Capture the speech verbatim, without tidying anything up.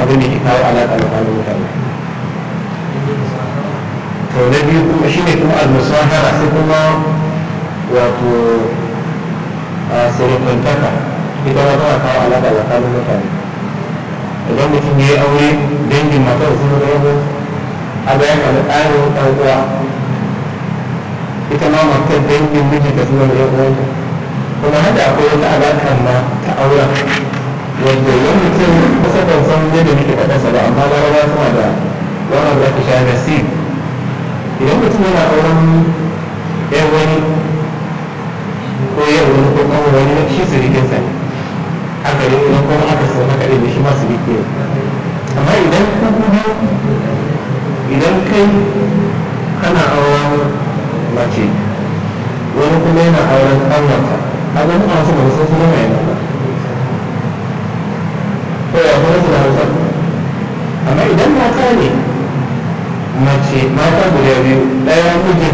abin da ke kawo alaƙa tsakanin mutane. to na biyu kuma shi ne kuma al-musahara sai kuma wato a sirrikantaka ita ma tana kawo alaƙa tsakanin mutane. idan mutum ya yi aure dangin matar sun ga yabo a bayan alƙarin ɗan uwa ita ma matar dangin miji da suna da yabo kuma hada akwai wata alaƙa ma ta auren wanda wani mutum kusa ban san yadda muke faɗa ba amma larabawa suna da wannan za ta sha nasib. idan mutum yana auren yan wani ko yan wani ko kan wani na shi sirikinsa ne haka ne idan kuma aka sau haka ne shi ma siriki ne. amma idan ku biyu idan kai kana auren mace wani kuma yana auren ƙanwata a zama a wasu ba sun suna mai yana ba ko ya kuma su da hausa. amma idan mata ne mace mata guda biyu ɗaya mijin